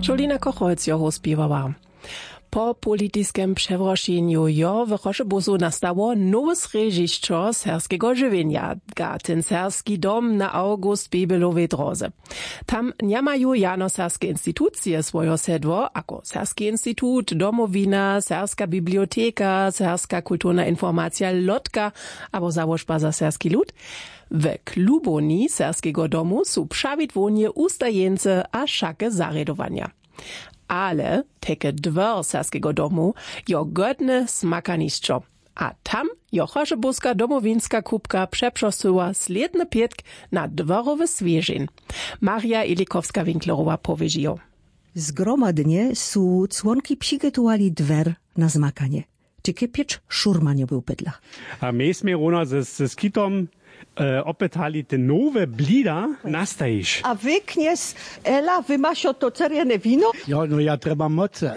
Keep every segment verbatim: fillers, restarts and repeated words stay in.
Jolina Kochholz jo rozpěwała. Po politiskim przewrošenju jo w Choszebuzu nastało nowe srežišćo serskiego żywienia, ga ten serski dom na August Bebelowej drodze. Tam nie mają jano serskie instytucje swojo sedło, ako Serski Instytut, Domowina, Serska Biblioteka, Serska Kulturna Informacja Lotka, abo założba za serski lud. W kluboni serskiego domu są przawidłonie ustajence a szake zaredowania. Ale teke dwór serskiego domu jo godne smakaniszczo. A tam jo Choszebuska domowinska kubka przeprosiła sledny pietk na dworowy swieżin. Maria Ilikowska-Winklerowa powiedziała. Zgromadnie su członki przygotowali dwer na zmakanie. Czy piecz szurma nie był pydla. A myśmy rona z, z kitom e, opytali te nowe blida nastajisz. A wy, kniez Ela, wy masz to czerwone wino? Ja, no ja trzeba moce.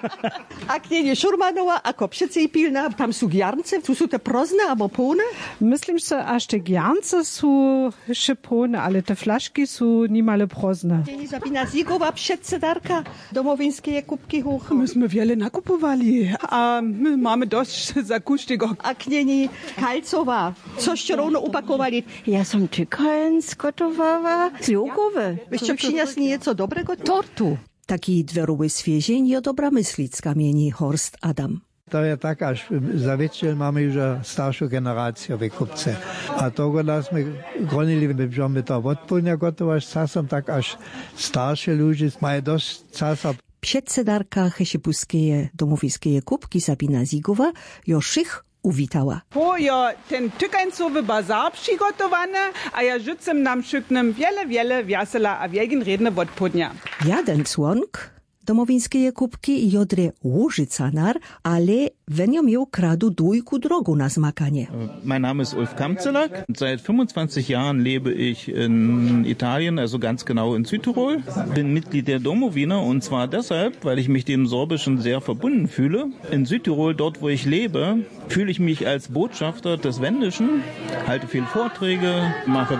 A knienie Szurmanowa, a kopszyce i pilna, tam są giarnce, tu są te prozne albo pełne? Myślę, że aż te giarnce są jeszcze pełne, ale te flaszki są niemale prozne. Knienie Sabina Zigowa, przedsedarka domowińskiej kubki hoch. Myśmy wiele nakupowali, a my mamy dość zakusz tego. A knienie Kalcowa, coś równo upakowali. Ja som tykoń skotowała ziołowe. Byście przyniosli nieco dobrego? Tortu. Taki dwerowy swiezień jo dobra myslic z kamieni Horst Adam. To je tak, až za večer máme już staršiu generáciu v kupce. A toho nás sme gronili, že my to odpolnia gotovaš, časom tak až staršie ľudí majú dosť časa. Przedsedarka Choszebuskiej domowiskiej kubki Sabina Zigowa jo szych uwitała. Po ja ten tykańcowy bazar przygotowany, a ja życem nam szyknem wiele, wiele wiasela, a wiegin redne wodpodnia. Jeden członk domowińskiej kubki jodre Łużycanar, ale wenio miał kradu dwójku drogu na zmakanie. Mein Name ist Ulf Kamzelak. Seit fünfundzwanzig Jahren lebe ich in Italien, also ganz genau in Südtirol. Bin Mitglied der Domowina und zwar deshalb, weil ich mich dem Sorbischen sehr verbunden fühle. In Südtirol, dort wo ich lebe, fühle ich mich als Botschafter des Wendischen, halte viele Vorträge, mache